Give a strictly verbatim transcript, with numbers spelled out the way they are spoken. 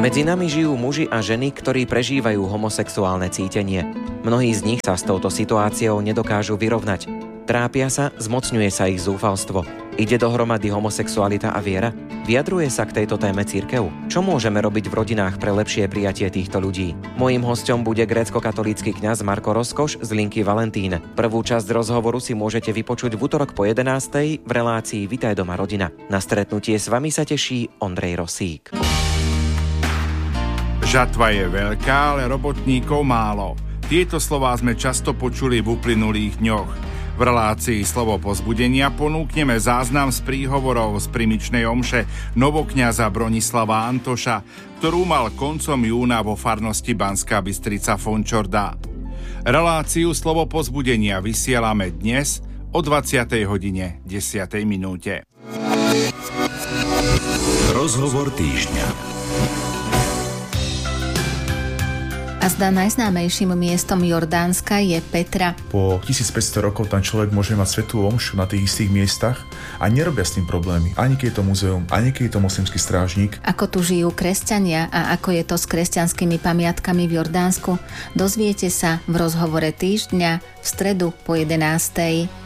Medzi nami žijú muži a ženy, ktorí prežívajú homosexuálne cítenie. Mnohí z nich sa s touto situáciou nedokážu vyrovnať. Trápia sa, zmocňuje sa ich zúfalstvo. Ide dohromady homosexualita a viera? Vyjadruje sa k tejto téme cirkev? Čo môžeme robiť v rodinách pre lepšie prijatie týchto ľudí? Mojím hosťom bude grécko-katolícky kňaz Marko Rozkoš z linky Valentín. Prvú časť rozhovoru si môžete vypočuť v utorok po jedenástej v relácii Vitaj doma rodina. Na stretnutie s vami sa teší Ondrej Rosík. Žatva je veľká, ale robotníkov málo. Tieto slová sme často počuli v uplynulých dňoch. V relácii Slovo povzbudenia ponúkneme záznam z príhovorov z primičnej omše novokňaza Bronislava Antoša, ktorú mal koncom júna vo farnosti Banská Bystrica Fončordá. Reláciu Slovo povzbudenia vysielame dnes o dvadsiatej hodine desiatej minúte. Rozhovor týždňa. A zdá najznámejším miestom Jordánska je Petra. Po tisícpäťsto rokov tam človek môže mať svätú omšu na tých istých miestach a nerobia s tým problémy. Ani keď je to muzeum, ani keď je to moslimský strážnik. Ako tu žijú kresťania a ako je to s kresťanskými pamiatkami v Jordánsku, dozviete sa v rozhovore týždňa v stredu po jedenástej.